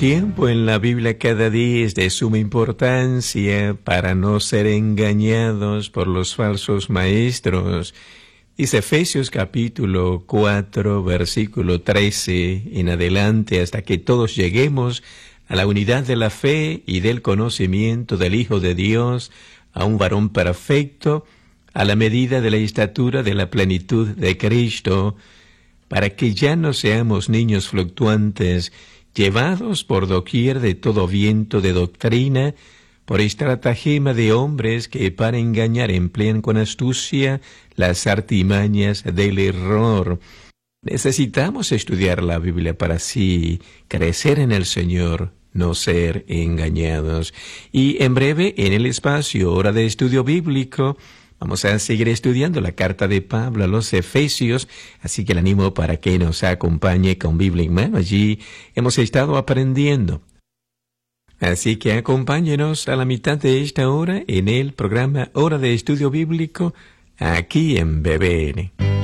Tiempo en la Biblia cada día es de suma importancia para no ser engañados por los falsos maestros. Dice Efesios capítulo 4, versículo 13 en adelante, hasta que todos lleguemos a la unidad de la fe y del conocimiento del Hijo de Dios, a un varón perfecto, a la medida de la estatura de la plenitud de Cristo, para que ya no seamos niños fluctuantes, llevados por doquier de todo viento de doctrina, por estratagema de hombres que para engañar emplean con astucia las artimañas del error. Necesitamos estudiar la Biblia para así crecer en el Señor, no ser engañados. Y en breve, en el espacio Hora de Estudio Bíblico, vamos a seguir estudiando la carta de Pablo a los Efesios, así que le animo para que nos acompañe con Biblia en mano. Allí hemos estado aprendiendo. Así que acompáñenos a la mitad de esta hora en el programa Hora de Estudio Bíblico, aquí en BBN.